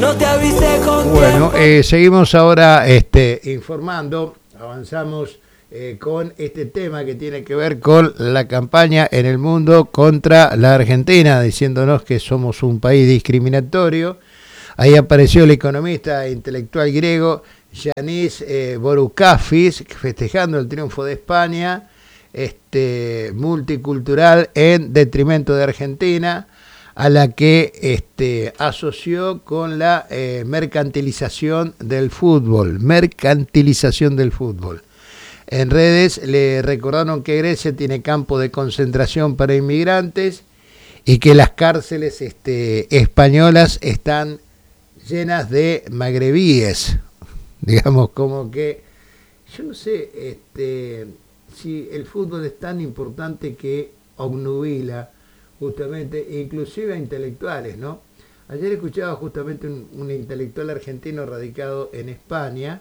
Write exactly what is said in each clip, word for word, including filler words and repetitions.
no te avisé con Bueno, eh, seguimos ahora este, informando, avanzamos eh, con este tema que tiene que ver con la campaña en el mundo contra la Argentina, diciéndonos que somos un país discriminatorio. Ahí apareció el economista e intelectual griego Yanis eh, Varoufakis festejando el triunfo de España, este, multicultural en detrimento de Argentina, a la que este, asoció con la eh, mercantilización del fútbol, mercantilización del fútbol. En redes le recordaron que Grecia tiene campo de concentración para inmigrantes y que las cárceles este, españolas están llenas de magrebíes, digamos, como que, yo no sé este, si el fútbol es tan importante que obnubila justamente, inclusive a intelectuales, ¿no? Ayer escuchaba justamente un, un intelectual argentino radicado en España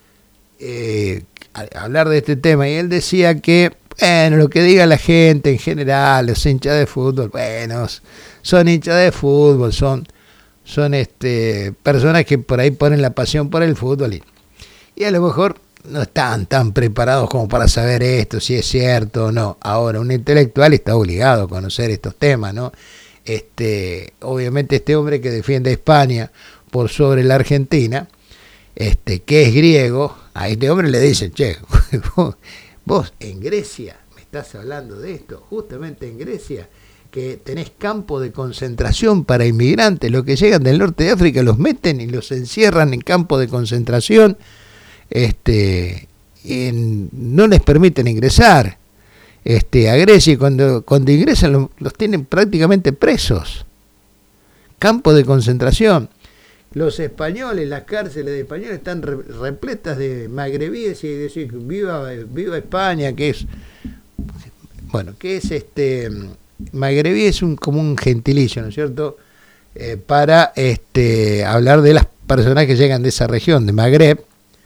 eh, hablar de este tema, y él decía que, bueno, lo que diga la gente en general, los hinchas de fútbol, bueno, son hinchas de fútbol, son, son este, personas que por ahí ponen la pasión por el fútbol, y, y a lo mejor no están tan preparados como para saber esto, si es cierto o no. Ahora, un intelectual está obligado a conocer estos temas, ¿no? Este, obviamente este hombre que defiende a España por sobre la Argentina, este, que es griego, a este hombre le dicen, che, vos, vos en Grecia me estás hablando de esto, justamente en Grecia, que tenés campo de concentración para inmigrantes, los que llegan del norte de África los meten y los encierran en campo de concentración, Este, en, no les permiten ingresar este, a Grecia, y cuando, cuando ingresan los, los tienen prácticamente presos. Campo de concentración. Los españoles, las cárceles de españoles están re, repletas de magrebíes, y decir viva, viva España, que es, bueno, que es este, magrebí es un, como un gentilicio, ¿no es cierto? Eh, para este, hablar de las personas que llegan de esa región, de Magreb,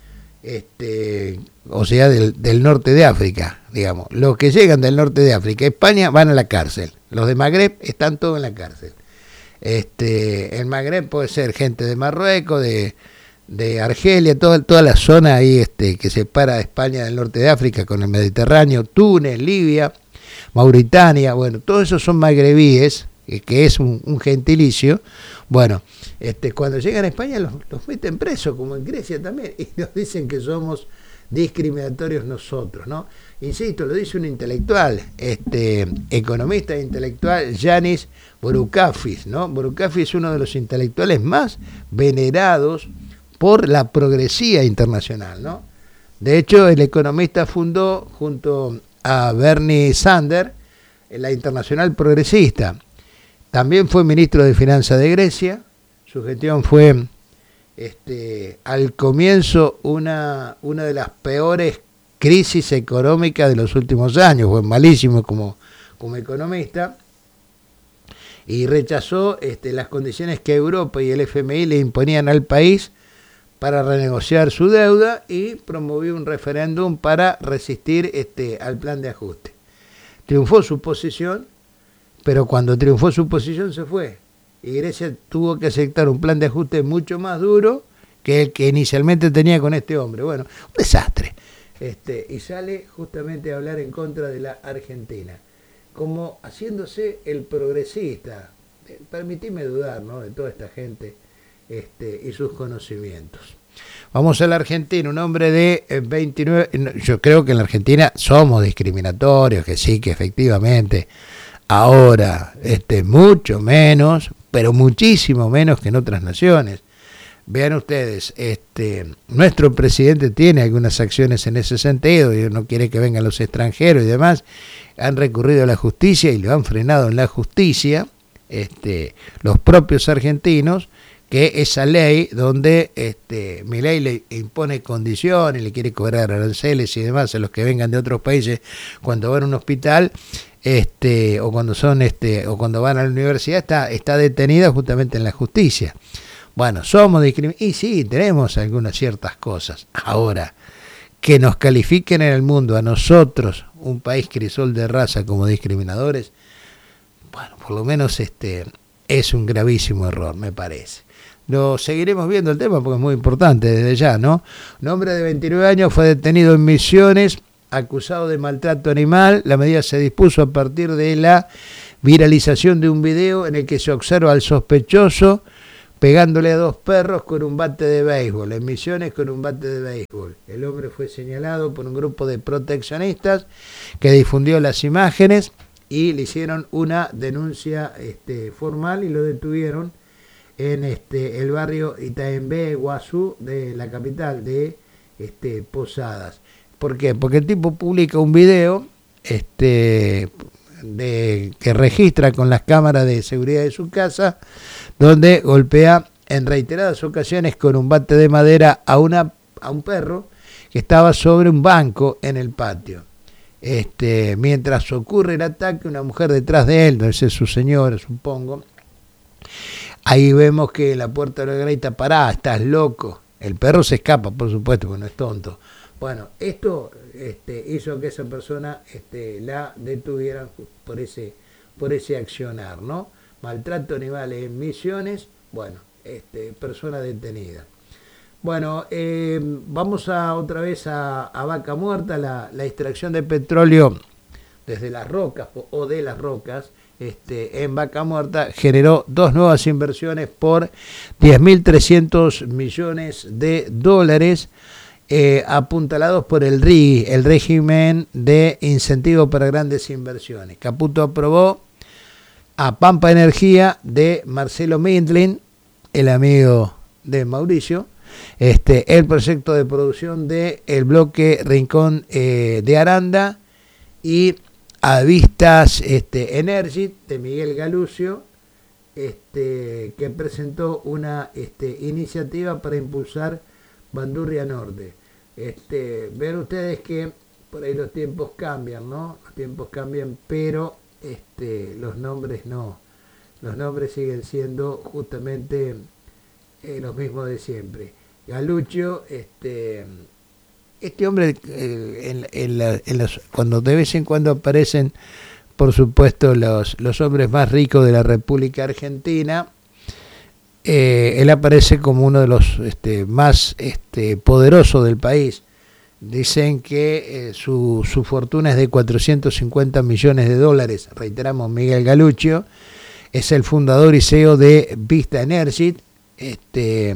Este, o sea, del, del norte de África, digamos. Los que llegan del norte de África, España, van a la cárcel. Los de Magreb están todos en la cárcel. Este, el Magreb puede ser gente de Marruecos, de, de Argelia, toda, toda la zona ahí este, que separa España del norte de África con el Mediterráneo, Túnez, Libia, Mauritania, bueno, todos esos son magrebíes, que es un, un gentilicio. Bueno, este, cuando llegan a España los, los meten presos, como en Grecia también, y nos dicen que somos discriminatorios nosotros, ¿no? Insisto, lo dice un intelectual, este, economista e intelectual, Yanis Varoufakis, ¿no? Varoufakis es uno de los intelectuales más venerados por la progresía internacional, ¿no? De hecho, el economista fundó, junto a Bernie Sanders, la Internacional Progresista. También fue ministro de Finanzas de Grecia. Su gestión fue este, al comienzo una, una de las peores crisis económicas de los últimos años. Fue malísimo como, como economista y rechazó este, las condiciones que Europa y el F M I le imponían al país para renegociar su deuda, y promovió un referéndum para resistir este, al plan de ajuste. Triunfó su posición, pero cuando triunfó su posición se fue, y Grecia tuvo que aceptar un plan de ajuste mucho más duro que el que inicialmente tenía con este hombre. Bueno, un desastre. Este, y sale justamente a hablar en contra de la Argentina, como haciéndose el progresista. Permitime dudar, ¿no?, de toda esta gente este, y sus conocimientos. Vamos a la Argentina, un hombre de veintinueve, yo creo que en la Argentina somos discriminatorios, que sí, que efectivamente. Ahora, este, mucho menos, pero muchísimo menos que en otras naciones. Vean ustedes, este, nuestro presidente tiene algunas acciones en ese sentido, y no quiere que vengan los extranjeros y demás. Han recurrido a la justicia y lo han frenado en la justicia, este, los propios argentinos, que esa ley donde este, Milei le impone condiciones, le quiere cobrar aranceles y demás a los que vengan de otros países cuando van a un hospital, este, o cuando son este, o cuando van a la universidad, está, está detenida justamente en la justicia. Bueno, somos discriminados, y sí, tenemos algunas ciertas cosas. Ahora, que nos califiquen en el mundo a nosotros, un país crisol de raza, como discriminadores, bueno, por lo menos este es un gravísimo error, me parece. lo seguiremos viendo el tema porque es muy importante desde ya, ¿no? Un hombre de veintinueve años fue detenido en Misiones, acusado de maltrato animal. La medida se dispuso a partir de la viralización de un video en el que se observa al sospechoso pegándole a dos perros con un bate de béisbol, en Misiones con un bate de béisbol. El hombre fue señalado por un grupo de proteccionistas que difundió las imágenes y le hicieron una denuncia este, formal y lo detuvieron en este, el barrio Itaembé, Guazú, de la capital de este, Posadas. ¿Por qué? Porque el tipo publica un video este, de, que registra con las cámaras de seguridad de su casa, donde golpea en reiteradas ocasiones con un bate de madera a, una, a un perro que estaba sobre un banco en el patio. Este, mientras ocurre el ataque, una mujer detrás de él, no sé, su señora, supongo. Ahí vemos que la puerta de la grita, pará, estás loco. El perro se escapa, por supuesto, porque no es tonto. Bueno, esto este, hizo que esa persona este, la detuvieran por ese, por ese accionar, ¿no? Maltrato animal en Misiones, bueno, este, persona detenida. Bueno, eh, vamos a otra vez a, a Vaca Muerta. La, la extracción de petróleo desde las rocas o, o de las rocas este, en Vaca Muerta generó dos nuevas inversiones por diez mil trescientos millones de dólares eh, apuntalados por el R I G I, el régimen de incentivo para grandes inversiones. Caputo aprobó a Pampa Energía de Marcelo Mindlin, el amigo de Mauricio, este, el proyecto de producción del bloque Rincón eh, de Aranda, y a Vistas este, Energy de Miguel Galucio, este, que presentó una este, iniciativa para impulsar Bandurria Norte. Este, ven ustedes que por ahí los tiempos cambian, ¿no? Los tiempos cambian, pero este, los nombres no. Los nombres siguen siendo justamente eh, los mismos de siempre. Galucio, este, este hombre, eh, en, en la, en los, cuando de vez en cuando aparecen, por supuesto, los, los hombres más ricos de la República Argentina, eh, él aparece como uno de los este, más este, poderosos del país. Dicen que eh, su, su fortuna es de cuatrocientos cincuenta millones de dólares. Reiteramos, Miguel Galucio es el fundador y C E O de Vista Energy. Este,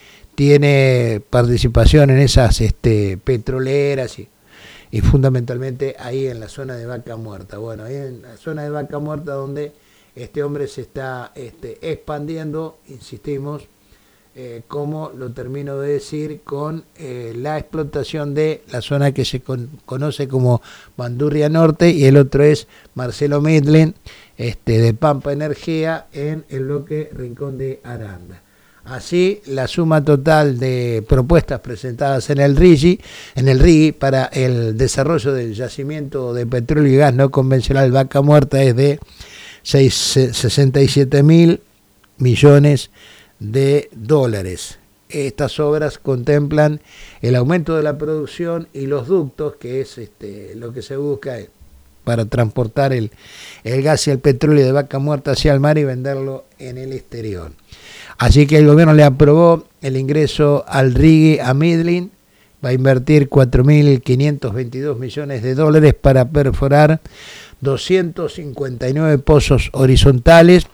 tiene participación en esas este, petroleras y, y fundamentalmente ahí en la zona de Vaca Muerta. Bueno, ahí en la zona de Vaca Muerta donde este hombre se está este, expandiendo, insistimos, eh, como lo termino de decir, con eh, la explotación de la zona que se con, conoce como Bandurria Norte, y el otro es Marcelo Midlin, este, de Pampa Energía, en el bloque Rincón de Aranda. Así, la suma total de propuestas presentadas en el R I G I, en el R I G I para el desarrollo del yacimiento de petróleo y gas no convencional Vaca Muerta es de sesenta y siete mil millones de dólares. Estas obras contemplan el aumento de la producción y los ductos, que es este, lo que se busca para transportar el, el gas y el petróleo de Vaca Muerta hacia el mar y venderlo en el exterior. Así que el gobierno le aprobó el ingreso al R I G I a Midlin, va a invertir cuatro mil quinientos veintidós millones de dólares para perforar doscientos cincuenta y nueve pozos horizontales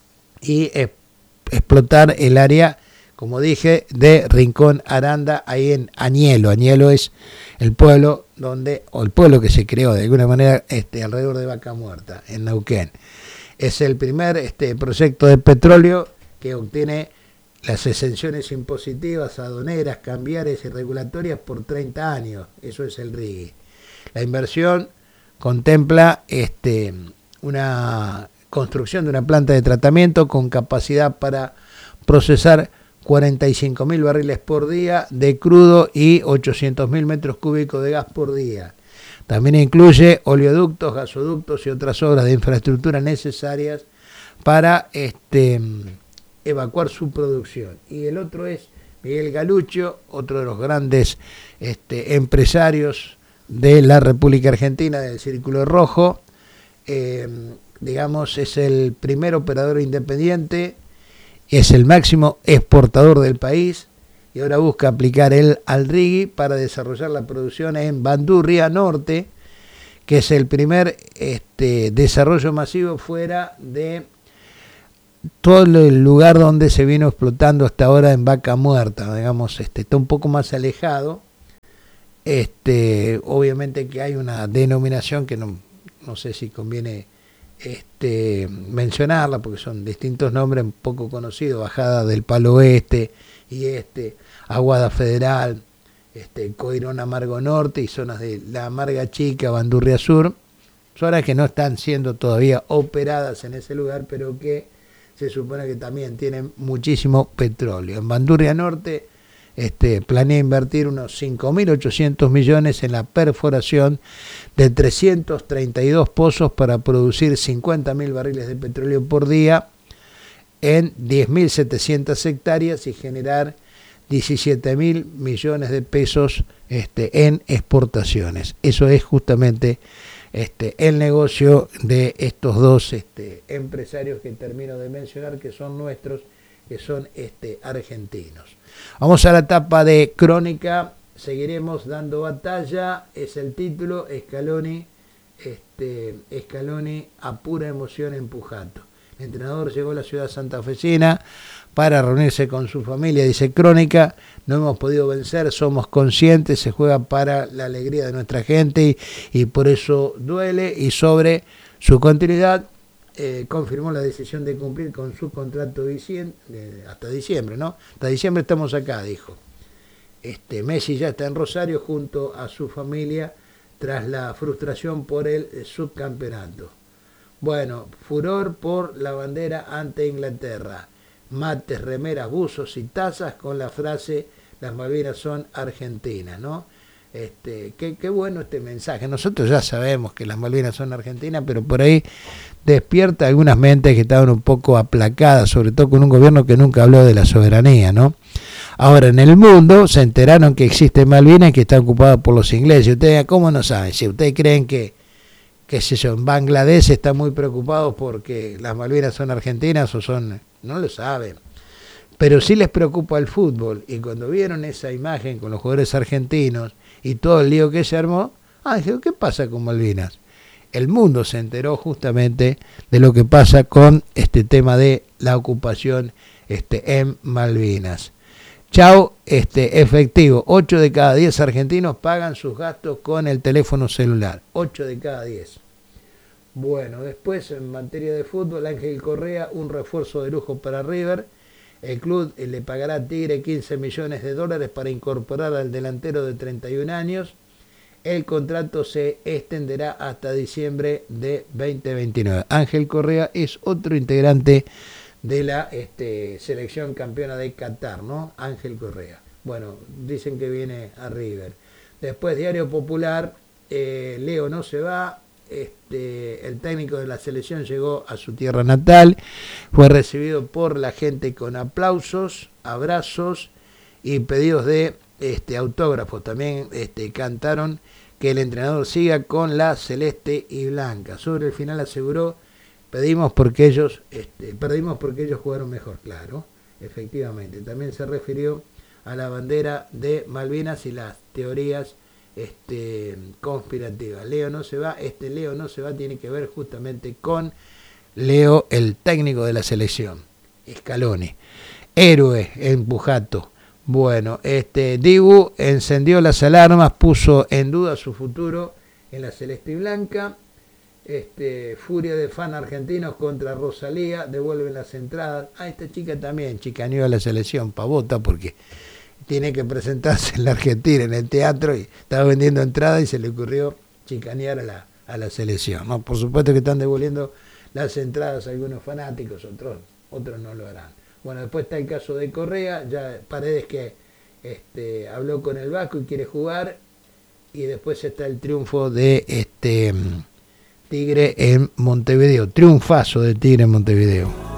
y eh, explotar el área, como dije, de Rincón Aranda, ahí en Añelo. Añelo es el pueblo donde, o el pueblo que se creó de alguna manera este, alrededor de Vaca Muerta, en Neuquén. Es el primer este, proyecto de petróleo que obtiene las exenciones impositivas, aduaneras, cambiarias y regulatorias por treinta años. Eso es el R I G I. La inversión contempla este, una construcción de una planta de tratamiento con capacidad para procesar cuarenta y cinco mil barriles por día de crudo y ochocientos mil metros cúbicos de gas por día. También incluye oleoductos, gasoductos y otras obras de infraestructura necesarias para este, evacuar su producción. Y el otro es Miguel Galucio, otro de los grandes este, empresarios de la República Argentina, del Círculo Rojo. Eh, digamos, es el primer operador independiente es el máximo exportador del país y ahora busca aplicar el Alrigui para desarrollar la producción en Bandurria Norte, que es el primer este, desarrollo masivo fuera de todo el lugar donde se vino explotando hasta ahora en Vaca Muerta, digamos, este, está un poco más alejado. Este, obviamente que hay una denominación que no, no sé si conviene este, mencionarla, porque son distintos nombres poco conocidos: Bajada del Palo Oeste y este, Aguada Federal, este, Coirón Amargo Norte y zonas de La Amarga Chica, Bandurria Sur, zonas que no están siendo todavía operadas en ese lugar, pero que se supone que también tienen muchísimo petróleo. En Bandurria Norte este, planea invertir unos cinco mil ochocientos millones en la perforación de trescientos treinta y dos pozos para producir cincuenta mil barriles de petróleo por día en diez mil setecientas hectáreas y generar diecisiete mil millones de pesos este, en exportaciones. Eso es justamente este, el negocio de estos dos este, empresarios que termino de mencionar, que son nuestros, que son este, argentinos. Vamos a la etapa de crónica, seguiremos dando batalla, es el título. Scaloni, este, Scaloni a pura emoción en Pujato. El entrenador llegó a la ciudad santafesina para reunirse con su familia, dice Crónica. No hemos podido vencer, somos conscientes, se juega para la alegría de nuestra gente y, y por eso duele. Y sobre su continuidad, eh, confirmó la decisión de cumplir con su contrato dicien, eh, hasta diciembre, ¿no? Hasta diciembre estamos acá, dijo. Este, Messi ya está en Rosario junto a su familia tras la frustración por el eh, subcampeonato. Bueno, furor por la bandera ante Inglaterra. Mates, remeras, buzos y tazas con la frase "las Malvinas son argentinas", ¿no? Este, qué, qué bueno este mensaje. Nosotros ya sabemos que las Malvinas son argentinas, pero por ahí despierta algunas mentes que estaban un poco aplacadas, sobre todo con un gobierno que nunca habló de la soberanía, ¿no? Ahora en el mundo se enteraron que existe Malvinas y que está ocupada por los ingleses. Ustedes, ¿cómo no saben? Si ustedes creen que qué sé yo, en Bangladesh están muy preocupados porque las Malvinas son argentinas o son... No lo saben. Pero sí les preocupa el fútbol. Y cuando vieron esa imagen con los jugadores argentinos y todo el lío que se armó, ah, dijeron, ¿qué pasa con Malvinas? El mundo se enteró justamente de lo que pasa con este tema de la ocupación este, en Malvinas. Chau, este, efectivo. ocho de cada diez argentinos pagan sus gastos con el teléfono celular. ocho de cada diez. Bueno, después en materia de fútbol, Ángel Correa, un refuerzo de lujo para River. El club le pagará a Tigre quince millones de dólares para incorporar al delantero de treinta y un años. El contrato se extenderá hasta diciembre de veinte veintinueve. Ángel Correa es otro integrante de la este, selección campeona de Qatar, ¿no? Ángel Correa. Bueno, dicen que viene a River. Después, Diario Popular, eh, Leo no se va. Este, el técnico de la selección llegó a su tierra natal, fue recibido por la gente con aplausos, abrazos y pedidos de este, autógrafos. También este, cantaron que el entrenador siga con la celeste y blanca. Sobre el final aseguró: pedimos porque ellos, este, perdimos porque ellos jugaron mejor. Claro, efectivamente. También se refirió a la bandera de Malvinas y las teorías este, conspirativa. Leo no se va, este Leo no se va tiene que ver justamente con Leo, el técnico de la selección, Scaloni, héroe en Pujato. Bueno, este Dibu encendió las alarmas, puso en duda su futuro en la celeste y blanca. Este, furia de fan argentinos contra Rosalía, devuelven las entradas. Ah, esta chica también chicaneó a la selección, pavota, porque tiene que presentarse en la Argentina, en el teatro, y estaba vendiendo entradas y se le ocurrió chicanear a la, a la selección, ¿no? Por supuesto que están devolviendo las entradas a algunos fanáticos, otros, otros no lo harán. Bueno, después está el caso de Correa, ya Paredes que este, habló con el Vasco y quiere jugar, y después está el triunfo de este Tigre en Montevideo, triunfazo de Tigre en Montevideo.